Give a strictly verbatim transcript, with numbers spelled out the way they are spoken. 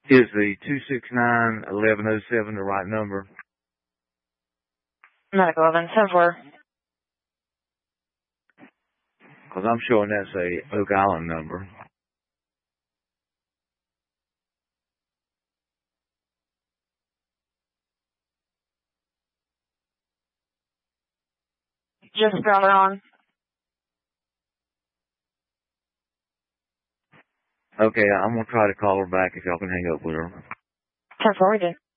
Is the two six nine, eleven oh seven the right number? Medical eleven ten four. Because I'm showing that's a Oak Island number. Just brought her on. Okay, I'm going to try to call her back if y'all can hang up with her. ten four, we did.